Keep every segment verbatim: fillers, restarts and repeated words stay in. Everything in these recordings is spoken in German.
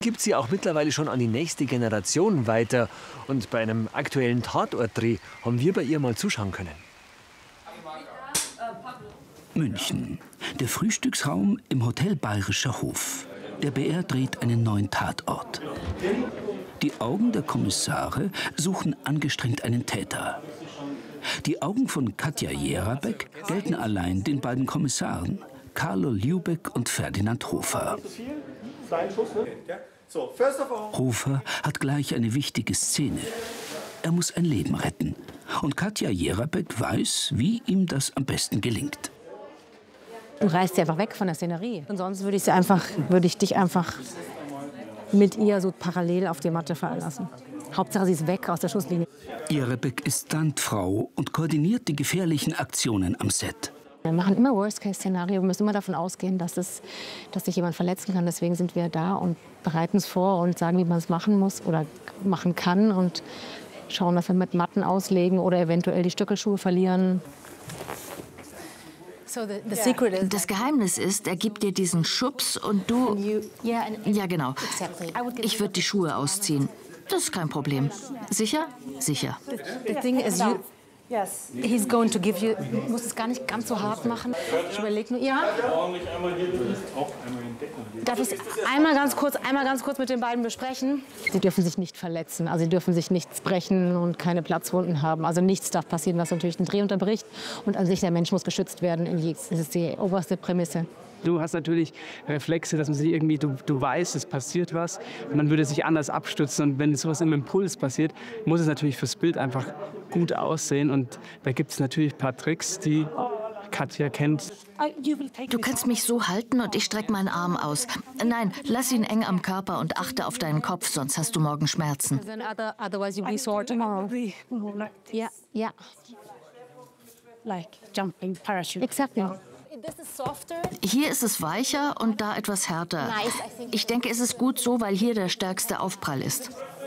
Gibt sie auch mittlerweile schon an die nächste Generation weiter. Und bei einem aktuellen Tatortdreh haben wir bei ihr mal zuschauen können. München. Der Frühstücksraum im Hotel Bayerischer Hof. Der B R dreht einen neuen Tatort. Die Augen der Kommissare suchen angestrengt einen Täter. Die Augen von Katja Jerabek gelten allein den beiden Kommissaren, Carlo Liubek und Ferdinand Hofer. Hofer hat gleich eine wichtige Szene. Er muss ein Leben retten. Und Katja Jerabek weiß, wie ihm das am besten gelingt. Du reißt sie einfach weg von der Szenerie. Und sonst würde ich, sie einfach, würde ich dich einfach mit ihr so parallel auf die Matte fallen lassen. Hauptsache, sie ist weg aus der Schusslinie. Jerabek ist Stuntfrau und koordiniert die gefährlichen Aktionen am Set. Wir machen immer Worst-Case-Szenario. Wir müssen immer davon ausgehen, dass, es, dass sich jemand verletzen kann. Deswegen sind wir da und bereiten es vor und sagen, wie man es machen muss oder machen kann. Und schauen, dass wir mit Matten auslegen oder eventuell die Stöckelschuhe verlieren. Das Geheimnis ist, er gibt dir diesen Schubs und du... Ja, genau. Ich würde die Schuhe ausziehen. Das ist kein Problem. Sicher? Sicher. The thing is, you, he's going to give you... Du musst es gar nicht ganz so hart machen. Ich überlege nur... Ja? Darf ich es einmal ganz kurz, einmal ganz kurz mit den beiden besprechen? Sie dürfen sich nicht verletzen. Also sie dürfen sich nichts brechen und keine Platzwunden haben. Also nichts darf passieren, was natürlich den Dreh unterbricht. Und an sich, der Mensch muss geschützt werden. Das ist die oberste Prämisse. Du hast natürlich Reflexe, dass man sich irgendwie, du, du weißt, es passiert was. Man würde sich anders abstützen. Und wenn sowas im Impuls passiert, muss es natürlich fürs Bild einfach gut aussehen. Und da gibt es natürlich ein paar Tricks, die Katja kennt. Du kannst mich so halten und ich strecke meinen Arm aus. Nein, lass ihn eng am Körper und achte auf deinen Kopf, sonst hast du morgen Schmerzen. Ja, ja. Like jumping parachute. Exactly. Hier ist es weicher und da etwas härter. Ich denke, es ist gut so, weil hier der stärkste Aufprall ist.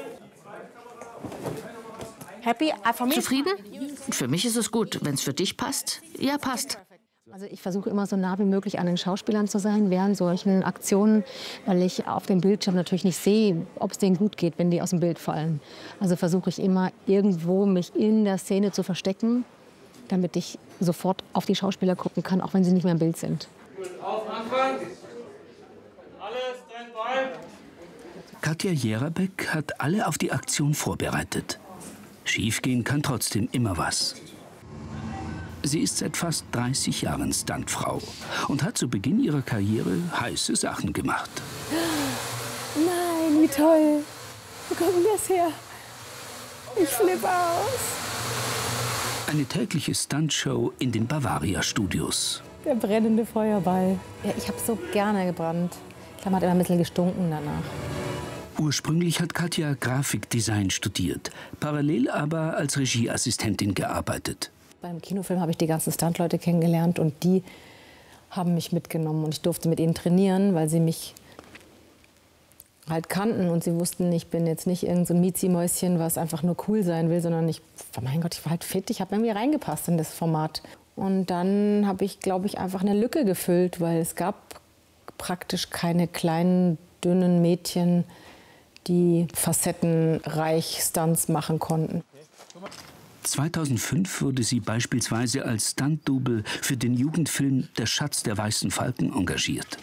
Happy? Zufrieden? Für mich ist es gut. Wenn es für dich passt, ja, passt. Also ich versuche immer so nah wie möglich an den Schauspielern zu sein während solchen Aktionen, weil ich auf dem Bildschirm natürlich nicht sehe, ob es denen gut geht, wenn die aus dem Bild fallen. Also versuche ich immer irgendwo mich in der Szene zu verstecken, damit ich sofort auf die Schauspieler gucken kann, auch wenn sie nicht mehr im Bild sind. Auf Anfang! Alles, Standby! Katja Jerabek hat alle auf die Aktion vorbereitet. Schiefgehen kann trotzdem immer was. Sie ist seit fast dreißig Jahren Stuntfrau und hat zu Beginn ihrer Karriere heiße Sachen gemacht. Nein, wie toll! Wo kommt denn das her? Ich flippe aus. Eine tägliche Stuntshow in den Bavaria-Studios. Der brennende Feuerball. Ja, ich habe so gerne gebrannt. Ich glaube, man hat immer ein bisschen gestunken danach. Ursprünglich hat Katja Grafikdesign studiert, parallel aber als Regieassistentin gearbeitet. Beim Kinofilm habe ich die ganzen Stuntleute kennengelernt und die haben mich mitgenommen. Und ich durfte mit ihnen trainieren, weil sie mich halt kannten und sie wussten, ich bin jetzt nicht irgend so ein Miezi-Mäuschen, was einfach nur cool sein will, sondern ich, mein Gott, ich war halt fit, ich habe irgendwie reingepasst in das Format. Und dann habe ich, glaube ich, einfach eine Lücke gefüllt, weil es gab praktisch keine kleinen, dünnen Mädchen, die facettenreich Stunts machen konnten. zweitausendfünf wurde sie beispielsweise als Stunt-Double für den Jugendfilm Der Schatz der weißen Falken engagiert.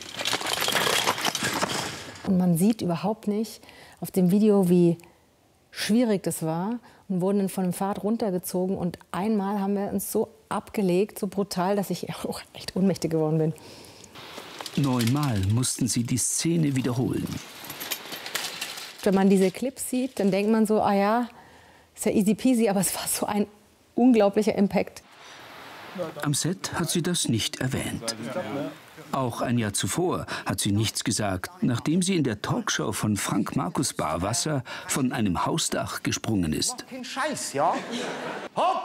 Und man sieht überhaupt nicht auf dem Video, wie schwierig das war und wurden dann von dem Pfad runtergezogen. Und einmal haben wir uns so abgelegt, so brutal, dass ich auch echt ohnmächtig geworden bin. Neunmal mussten sie die Szene wiederholen. Wenn man diese Clips sieht, dann denkt man so, ah ja, ist ja easy peasy, aber es war so ein unglaublicher Impact. Am Set hat sie das nicht erwähnt. Auch ein Jahr zuvor hat sie nichts gesagt, nachdem sie in der Talkshow von Frank Markus Barwasser von einem Hausdach gesprungen ist. Kein Scheiß, ja? Hopp!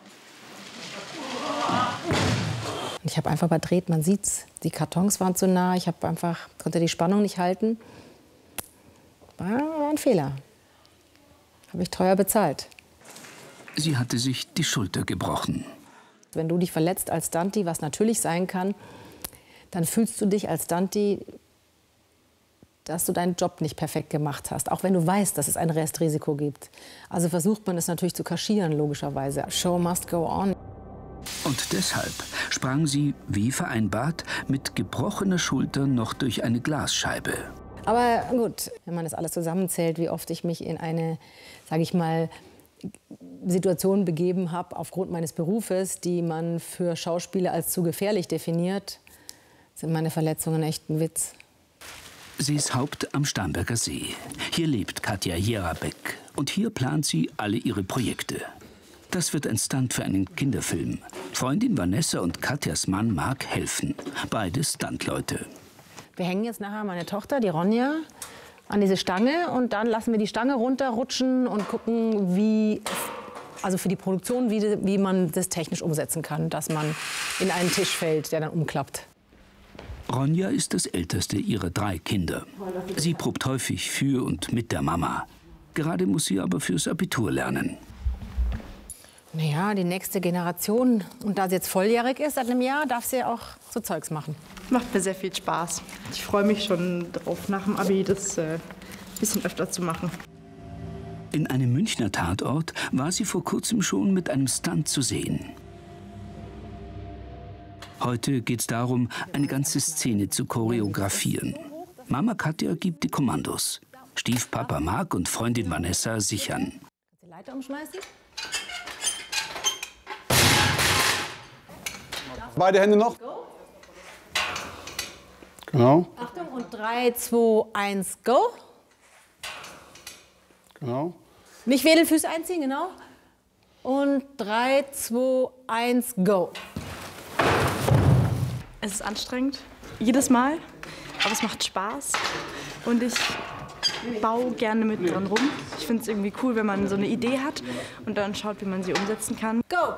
Ich habe einfach überdreht, man sieht's. Die Kartons waren zu nah, ich habe einfach, konnte die Spannung nicht halten. War ein Fehler. Habe ich teuer bezahlt. Sie hatte sich die Schulter gebrochen. Wenn du dich verletzt als Stuntie, was natürlich sein kann, dann fühlst du dich als Stuntie, dass du deinen Job nicht perfekt gemacht hast, auch wenn du weißt, dass es ein Restrisiko gibt. Also versucht man es natürlich zu kaschieren, logischerweise. Show must go on. Und deshalb sprang sie, wie vereinbart, mit gebrochener Schulter noch durch eine Glasscheibe. Aber gut, wenn man das alles zusammenzählt, wie oft ich mich in eine, sage ich mal, Situation begeben habe aufgrund meines Berufes, die man für Schauspieler als zu gefährlich definiert, sind meine Verletzungen echt ein Witz. Sie ist Haupt am Starnberger See. Hier lebt Katja Jerabek und hier plant sie alle ihre Projekte. Das wird ein Stunt für einen Kinderfilm. Freundin Vanessa und Katjas Mann Marc helfen. Beide Stuntleute. Wir hängen jetzt nachher meine Tochter, die Ronja, an diese Stange und dann lassen wir die Stange runterrutschen und gucken, wie, also für die Produktion, wie, wie man das technisch umsetzen kann, dass man in einen Tisch fällt, der dann umklappt. Ronja ist das älteste ihrer drei Kinder. Sie probt häufig für und mit der Mama. Gerade muss sie aber fürs Abitur lernen. Naja, die nächste Generation, und da sie jetzt volljährig ist, seit einem Jahr, darf sie auch so Zeugs machen. Macht mir sehr viel Spaß. Ich freue mich schon darauf, nach dem Abi das äh, ein bisschen öfter zu machen. In einem Münchner Tatort war sie vor kurzem schon mit einem Stunt zu sehen. Heute geht es darum, eine ganze Szene zu choreografieren. Mama Katja gibt die Kommandos. Stiefpapa Marc und Freundin Vanessa sichern. Die Leiter umschmeißen? Beide Hände noch. Genau. Achtung und drei, zwei, eins, go. Genau. Nicht wedeln, Füße einziehen, genau. Und drei, zwei, eins, go. Es ist anstrengend, jedes Mal, aber es macht Spaß und ich baue gerne mit dran rum. Ich finde es irgendwie cool, wenn man so eine Idee hat und dann schaut, wie man sie umsetzen kann. Go!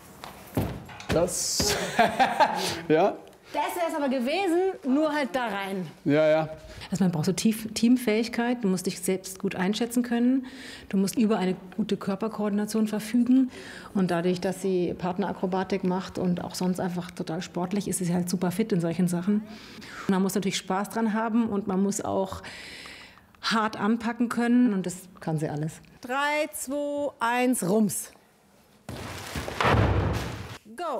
Das. Ja. Das wäre es aber gewesen, nur halt da rein. Ja, ja. Also man braucht so Tief Teamfähigkeit, du musst dich selbst gut einschätzen können, du musst über eine gute Körperkoordination verfügen und dadurch, dass sie Partnerakrobatik macht und auch sonst einfach total sportlich ist, ist sie halt super fit in solchen Sachen. Und man muss natürlich Spaß dran haben und man muss auch hart anpacken können und das kann sie alles. Drei, zwei, eins, Rums. Go!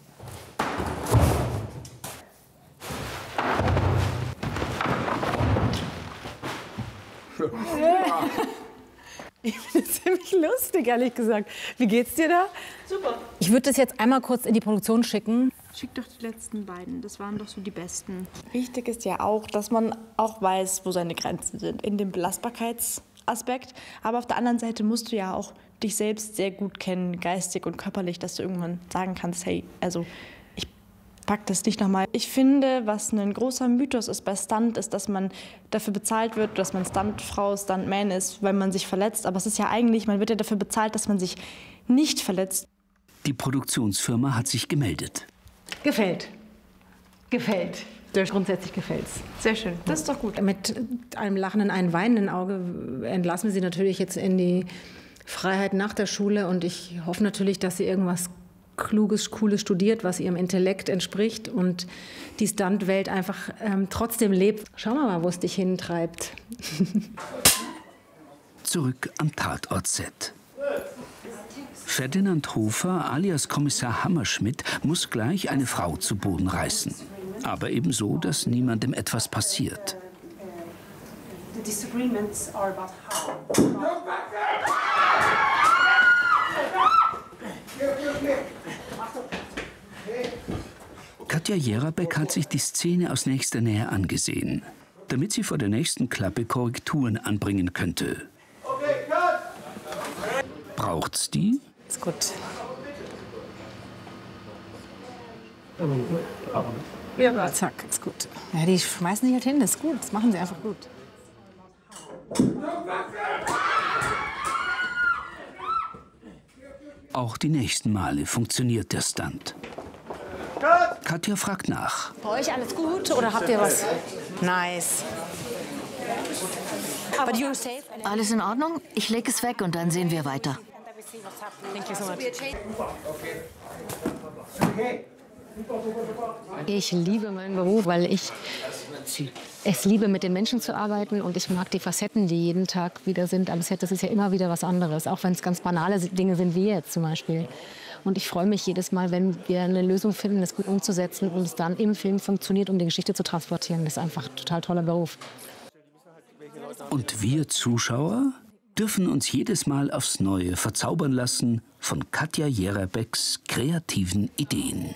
Ich finde es ziemlich lustig, ehrlich gesagt. Wie geht's dir da? Super. Ich würde das jetzt einmal kurz in die Produktion schicken. Schick doch die letzten beiden, das waren doch so die besten. Wichtig ist ja auch, dass man auch weiß, wo seine Grenzen sind in dem Belastbarkeitsaspekt. Aber auf der anderen Seite musst du ja auch dich selbst sehr gut kennen, geistig und körperlich, dass du irgendwann sagen kannst, hey, also ich pack das nicht nochmal. Ich finde, was ein großer Mythos ist bei Stunt, ist, dass man dafür bezahlt wird, dass man Stuntfrau, Stuntman ist, weil man sich verletzt. Aber es ist ja eigentlich, man wird ja dafür bezahlt, dass man sich nicht verletzt. Die Produktionsfirma hat sich gemeldet. Gefällt. Gefällt. Grundsätzlich gefällt's. Sehr schön, das ist doch gut. Mit einem lachenden, einem weinenden Auge entlassen wir sie natürlich jetzt in die Freiheit nach der Schule. Und ich hoffe natürlich, dass sie irgendwas Kluges, Cooles studiert, was ihrem Intellekt entspricht und die Stuntwelt einfach ähm, trotzdem lebt. Schauen wir mal, wo es dich hintreibt. Zurück am Tatort-Set. Ferdinand Hofer alias Kommissar Hammerschmidt muss gleich eine Frau zu Boden reißen. Aber eben so, dass niemandem etwas passiert. The disagreements are about how. Katja Jerabek hat sich die Szene aus nächster Nähe angesehen, damit sie vor der nächsten Klappe Korrekturen anbringen könnte. Braucht's die? Ist gut. Ja, zack, ist gut. Ja, die schmeißen sich halt hin, das ist gut, das machen sie einfach gut. Auch die nächsten Male funktioniert der Stunt. Katja fragt nach. Bei euch alles gut oder habt ihr was? Nice. But you're safe. Alles in Ordnung? Ich lege es weg und dann sehen wir weiter. Thank you so much. Ich liebe meinen Beruf, weil ich es liebe, mit den Menschen zu arbeiten und ich mag die Facetten, die jeden Tag wieder sind. Am Set, das ist ja immer wieder was anderes, auch wenn es ganz banale Dinge sind, wie jetzt zum Beispiel. Und ich freue mich jedes Mal, wenn wir eine Lösung finden, das gut umzusetzen und es dann im Film funktioniert, um die Geschichte zu transportieren. Das ist einfach ein total toller Beruf. Und wir Zuschauer dürfen uns jedes Mal aufs Neue verzaubern lassen von Katja Jerabecks kreativen Ideen.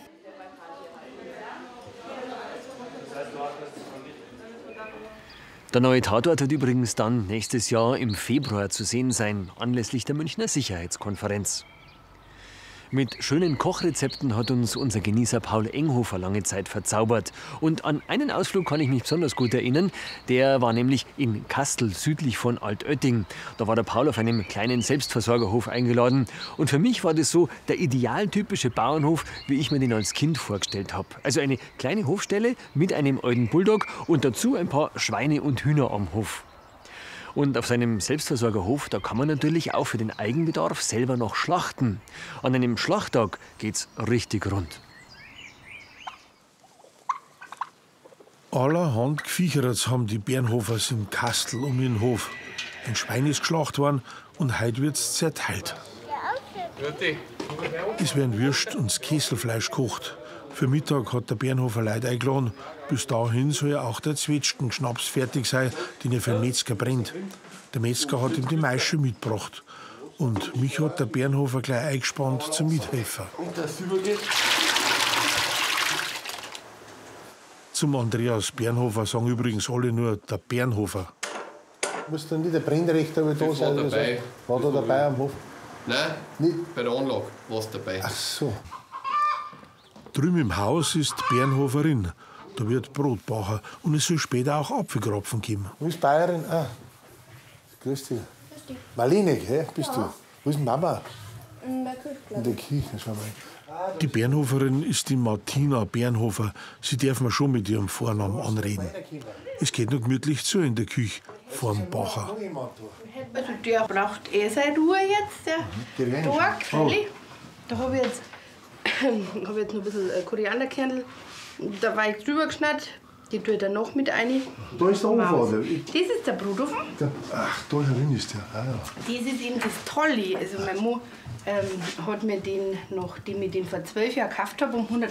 Der neue Tatort wird übrigens dann nächstes Jahr im Februar zu sehen sein, anlässlich der Münchner Sicherheitskonferenz. Mit schönen Kochrezepten hat uns unser Genießer Paul Enghofer lange Zeit verzaubert. Und an einen Ausflug kann ich mich besonders gut erinnern. Der war nämlich in Kastel, südlich von Altötting. Da war der Paul auf einem kleinen Selbstversorgerhof eingeladen. Und für mich war das so der idealtypische Bauernhof, wie ich mir den als Kind vorgestellt habe. Also eine kleine Hofstelle mit einem alten Bulldog und dazu ein paar Schweine und Hühner am Hof. Und auf seinem Selbstversorgerhof, da kann man natürlich auch für den Eigenbedarf selber noch schlachten. An einem Schlachttag geht's richtig rund. Allerhand Gviecherats haben die Bernhofers im Kastel um den Hof. Ein Schwein ist geschlacht worden und heute wird's zerteilt. Es werden Würst und das Kesselfleisch gekocht. Für Mittag hat der Bernhofer Leute eingeladen. Bis dahin soll ja auch der Zwetschgen-Schnaps fertig sein, den er für den Metzger brennt. Der Metzger hat ihm die Maische mitgebracht. Und mich hat der Bernhofer gleich eingespannt zum Mithelfer. Zum Andreas Bernhofer sagen übrigens alle nur der Bernhofer. Muss dann nicht der Brennrecht da sein? War dabei. War da dabei am Hof? Nein, nicht bei der Anlage war es dabei. Ach so. Drüben im Haus ist die Bernhoferin. Da wird Brot backen und es soll später auch Apfelkrapfen geben. Wo ist Bayerin? Ah, grüß dich. Grüß dich. Marlene, hä? Bist ja. du? Wo ist Mama? In der Küche. In der Küche, schau mal. Die Bernhoferin ist die Martina Bernhofer. Sie darf man schon mit ihrem Vornamen anreden. Es geht noch gemütlich zu in der Küche vorm Bacher. Also der braucht eh seine Ruhe jetzt, der Tag. Oh. Da habe ich jetzt habe jetzt noch ein bisschen Korianderkernel dabei drüber geschnitten. Die tue ich dann noch mit rein. Da ist der Ofen, oder? Das ist der Brotofen. Ach, da herin ist der. Ah, ja. Das ist eben das Tolle. Also meine Mutter ähm, hat mir den noch, die mir den vor zwölf Jahren gekauft habe, um hundert